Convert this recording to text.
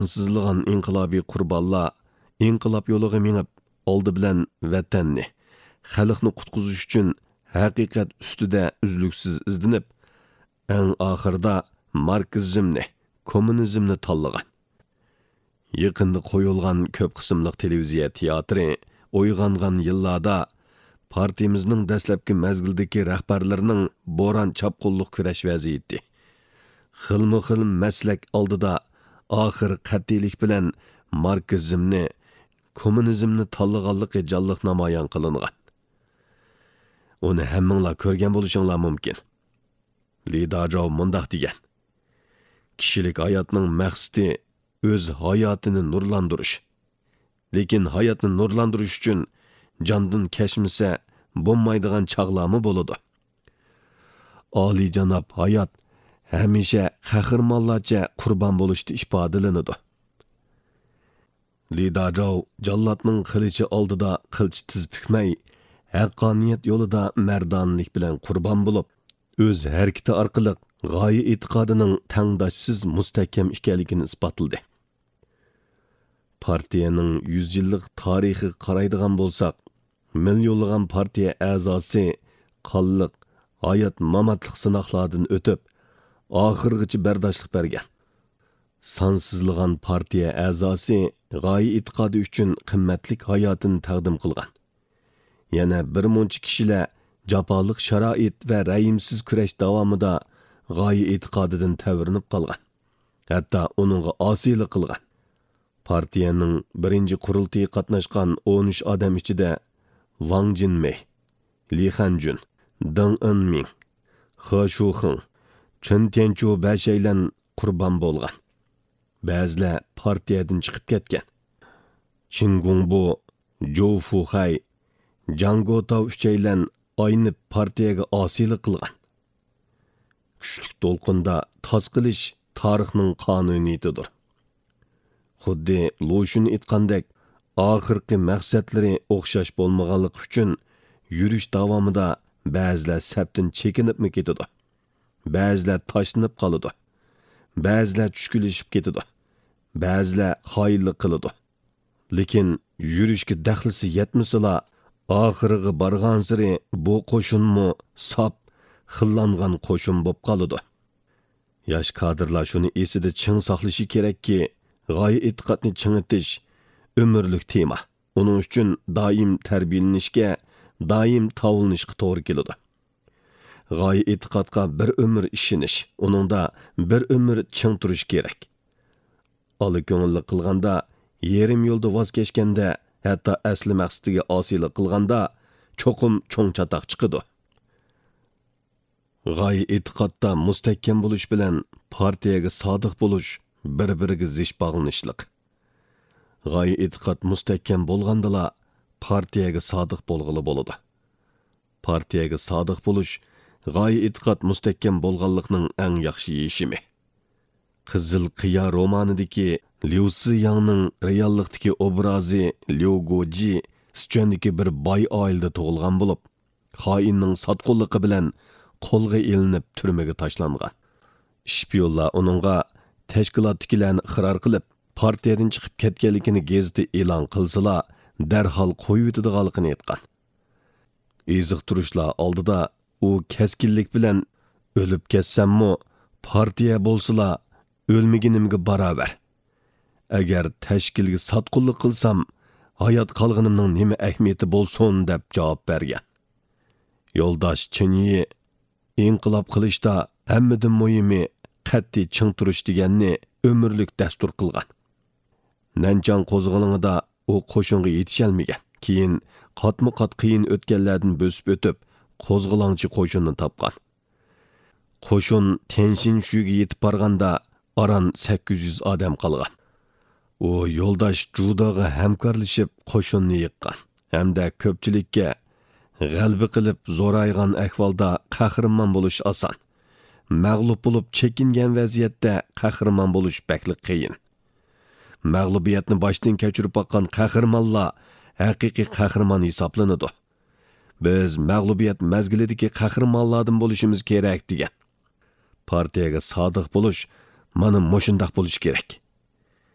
Sızlığan inqilobiy qurbonlar inqilob yo'liga minib, oldi bilan vatanni, xalqni qutqizish uchun haqiqat ustida uzluksiz izlanib, eng oxirida marksizmni, kommunizmni tanlagan. Yaqinda qo'yilgan ko'p qismli televiziya teatri uyg'ongan yillarda partiyamizning dastlabki mezgildagi rahbarlarining bo'ron chapqunliq kurash vaziyati. Xilma-xil maslak oldida oxir qat'iylik bilan marksizmni, kommunizmni tanlaganligi jonliq namoyon qilingan. Uni hammanglar ko'rgan bo'lishinglar mumkin. Li Dajou mundaq degan: kishilik hayotning maqsadi o'z hayotini nurlantirish. Lekin hayotni nurlantirish uchun jondan kashmisa bo'lmaydigan chaqlami bo'ladi. Oliy janob hayot hamisha qahramonlarcha qurbon bo'lishda ifodalanadi. Li Dajou jallodning qilichi oldida qilch tiz pikmay, haqqoniyat yo'lida mardonlik bilan qurbon bo'lib, o'z harakati orqali g'oya e'tiqodining tangdoshsiz mustahkam ekanligini isbotladi. Partiyaning 100 yillik tarixiga qaraydigan bo'lsak, millionlagan partiya a'zosi qonliq, hayot mamatliq sinoqlardan o'tib, oxirgacha bardoshlik bergan. Sansizlagan partiya a'zosi g'oya e'tiqodi uchun qimmatlik hayotini taqdim qilgan. Yana bir muncha kishilar jafoliq sharoit va rayimsiz kurash davomida g'oya e'tiqodidan tavirinib qolgan. Hatto uningga osiylik qilgan. Partiyaning birinchi qurultiyi qatnashgan 13 odam ichida Wang Jinmei, Li Hanjun, Deng Enming, He Shuxing, Chen Tianchu bashaylan qurbon bo'lgan. Ba'zilar partiyadan chiqib ketgan. Qin Gongbo, Zhou Fuhai, Zhang Guotao uchaylan aynib partiyaga osiylik qilgan. Kuchlik to'lqinda toz qilish tarixning qonuniyatidir. Xuddi Lushun aytgandek, oxirgi maqsadlari o'xshash bo'lmaganligi uchun yurish davomida ba'zilar sapdan chekinibmi ketadi. Ba'zilar tashlanib qoladi. Ba'zilar tushkulishib ketadi. Ba'zilar xoinlik qiladi. Lekin yurishga daxlisi yetmasala, oxiriga borgan sari bu qo'shinmi sap xillangan qo'shin bo'lib qoladi. Yosh kadrlar shuni esida ching saqlashi kerakki, g'oya e'tiqodni chingitish umrlik tema. Uning uchun doim tarbiyalanishga, doim tavlanishga to'g'ri keladi. G'oya e'tiqodga bir umr ishinish, uningda bir umr ching turish kerak. Oli ko'ngilli qilganda, yerim yo'lda voz kechganda, hatto asli maqsadiga osiylik qilganda cho'qim cho'ng chatoq chiqadi. G'oya e'tiqodda mustahkam bo'lish bilan partiyaga sodiq bo'lish bir-biriga zich bog'lanishliq. G'oya e'tiqod mustahkam bo'lgandala partiyaga sodiq bo'lg'ili bo'ladi. Partiyaga sodiq bo'lish g'oya e'tiqod mustahkam bo'lganlikning eng yaxshi yechimi. Qizil qiya romanidagi Liu Siyangning reallikdagi obrazi Liu Guoji Sichuandagi bir boy oilada tug'ilgan bo'lib, xoinning sotqunligi bilan qo'lga ilinib turmaga tashlangan. Shpionlar uningga tashkilotdagilarni iqror qilib, partiyadan chiqib ketganligini gazetda e'lon qilsalar, darhol qo'yib yetadiganligini aytgan. Eziq turishlar oldida u keskinlik bilan o'lib ketsammi, partiya bo'lsalar o'lmaganimga barobar. Agar tashkilga sotqunlik qilsam, hayot qolganimning nima ahamiyati bo'lsin deb javob bergan. Yo'ldosh Chinyi inqilob qilishda hammadan muhimi qat'iy ching turish deganni umrlik dastur qilgan. Nanchang qo'zg'olonida u qo'shinga yetisholmagan. Keyin qatma-qat qiyin o'tganlardan bo'sib o'tib, qo'zg'olonchi qo'shinni topgan. Qo'shin Tenshin shuga yetib borganda aran 800 odam qolgan. U yo'ldosh Judoga hamkorlashib qo'shinni yiqqan. Hamda ko'pchilikka g'alba qilib zo'raygan ahvolda qahramon bo'lish oson. Mag'lub bo'lib chekingan vaziyatda qahramon bo'lish bakli qiyin. Mag'lubiyatni boshdan kechirib boqqan qahramonlar haqiqiy qahramon hisoblanadi. Biz mag'lubiyat mazgilidagi qahramonlardan bo'lishimiz kerak degan. Partiyaga sodiq bo'lish mana mushundaq bo'lish kerak.